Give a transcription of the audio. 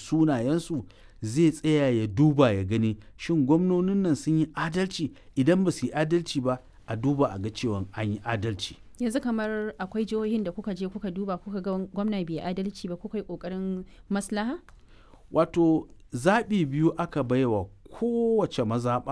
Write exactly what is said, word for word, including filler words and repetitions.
sunayensu zai tsaya ya duba ya gani shin gwamnonin nan sun yi adalci, idan ba su yi adalci ba a duba a ga cewa an yi adalci. Yanzu kamar akwai jihohin da kuka je kuka duba kuka ga gwamna bai adalci ba, kuka yi ƙoƙarin maslaha? Wato zaɓi biyu aka baiwa kowace mazaɓa